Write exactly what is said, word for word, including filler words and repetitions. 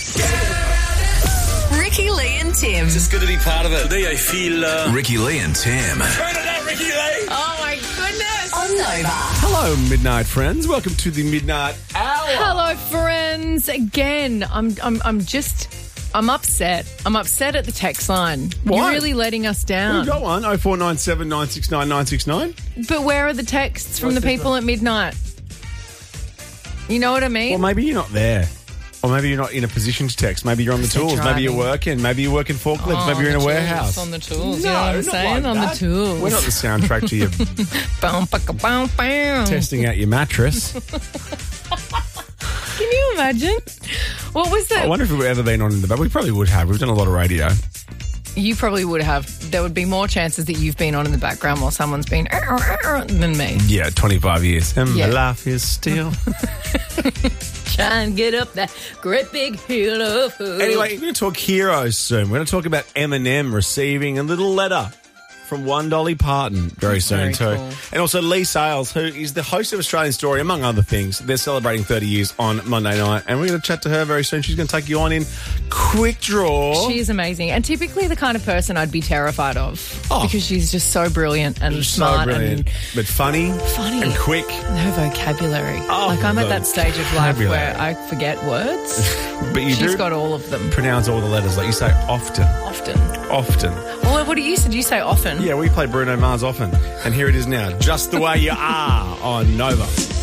Ricky Lee and Tim. Just good to be part of it. Today I feel... Uh... Ricky Lee and Tim. Turn it out, Ricky Lee! Oh, my goodness. On Nova. Hello, Midnight friends. Welcome to the Midnight Hour. Hello, friends. Again, I'm, I'm, I'm just, I'm upset. I'm upset at the text line. Why? You're really letting us down. We've got one, oh four nine seven, nine six nine, nine six nine. But where are the texts from What's the this people one? at midnight? You know what I mean? Well, maybe you're not there. Or maybe you're not in a position to text. Maybe you're on the They're tools. Maybe you're driving. working. Maybe you're working forklifts. Oh, maybe you're in on a the warehouse. tools, on the tools. No, you know what I'm not saying? like on that. the tools. We're not the soundtrack to you Bow, baka, bow, bow. testing out your mattress. Can you imagine? What was that? I wonder if we've ever been on in the back. We probably would have. We've done a lot of radio. You probably would have. There would be more chances that you've been on in the background while someone's been than me. Yeah, twenty-five years. And Yeah. my life is still. Try and get up that great big hill of hope. Anyway, we're going to talk heroes soon. We're going to talk about Eminem receiving a little letter from one Dolly Parton very soon Very too. cool. And also Lee Sales, who is the host of Australian Story, among other things. They're celebrating thirty years on Monday night, and we're going to chat to her very soon. She's going to take you on in Quick Draw. She is amazing, and typically the kind of person I'd be terrified of Oh. because she's just so brilliant and She's smart so brilliant, but funny, Funny. and quick. and her vocabulary. Oh, like I'm at that stage of life vocabulary. where I forget words. But you She's do got all of them pronounce all the letters like you say often, often. often. Well, what do you say? Do you say often? Yeah, we play Bruno Mars often, and here it is now, Just the Way You Are on Nova.